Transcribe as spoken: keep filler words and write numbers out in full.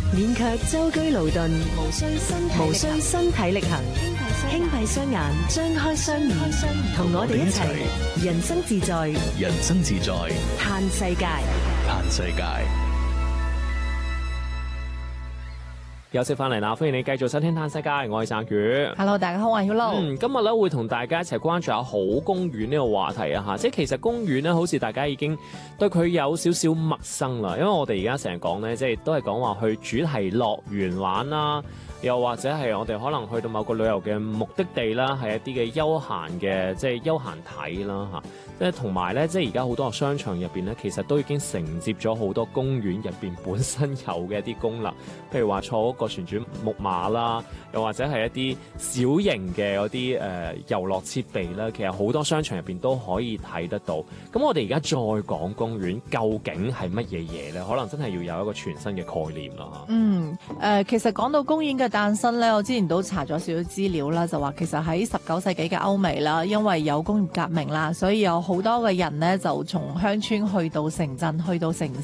免卻舟車勞頓，無需身體無需身體力行，輕閉雙眼，張開雙耳，同我哋一齊人生自在， 人生自在， 嘆世界， 嘆世界。 休息翻嚟啦，歡迎你繼續收聽《嘆世界》，我係贊宇。 Hello， 大家好，我係 Hulu。 嗯，今日咧會同大家一齊關注下好公園呢個話題啊吓，即係其實公園咧，好似大家已經對佢有少少陌生啦，因為我哋而家成日講咧，即係都係講話去主題樂園玩啦，又或者係我哋可能去到某個旅遊嘅目的地啦，係一啲嘅休閒嘅，即係休閒睇啦吓。即係同埋咧，即係而家好多個商場入邊咧，其實都已經承接咗好多公園入邊本身有嘅一啲功能，譬如話坐個旋轉木馬啦，又或者係一啲小型嘅嗰啲誒遊樂設備啦，其實好多商場入邊都可以睇得到。咁我哋而家再講公園，究竟係乜嘢嘢咧？可能真係要有一個全新嘅概念啦。 嗯，誒、呃，其實講到公園嘅誕生咧，我之前都查咗少少資料啦，就話其實喺十九世紀嘅歐美啦，因為有工業革命啦，所以有好多嘅人咧就從鄉村去到城鎮，去到城